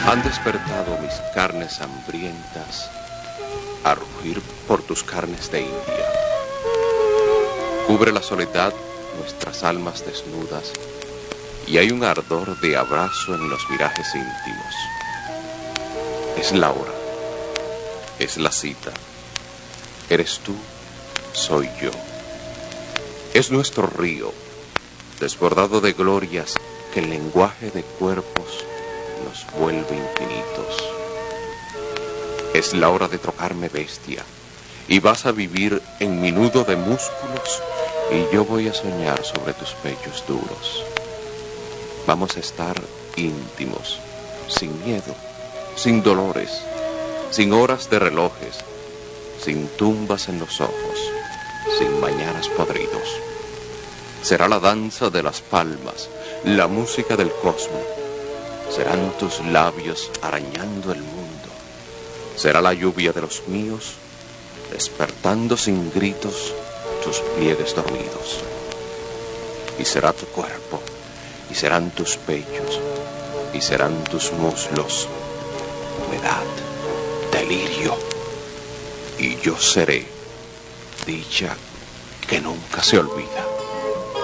Han despertado mis carnes hambrientas a rugir por tus carnes de India. Cubre la soledad nuestras almas desnudas y hay un ardor de abrazo en los mirajes íntimos. Es la hora, es la cita. Eres tú, soy yo. Es nuestro río, desbordado de glorias que el lenguaje de cuerpos nos vuelve infinitos. Es la hora de trocarme bestia, y vas a vivir en mi nudo de músculos, y yo voy a soñar sobre tus pechos duros. Vamos a estar íntimos, sin miedo, sin dolores, sin horas de relojes, sin tumbas en los ojos, sin mañanas podridos. Será la danza de las palmas, la música del cosmos. Serán tus labios arañando el mundo. Será la lluvia de los míos, despertando sin gritos tus pliegues dormidos. Y será tu cuerpo, y serán tus pechos, y serán tus muslos, humedad, delirio. Y yo seré dicha que nunca se olvida.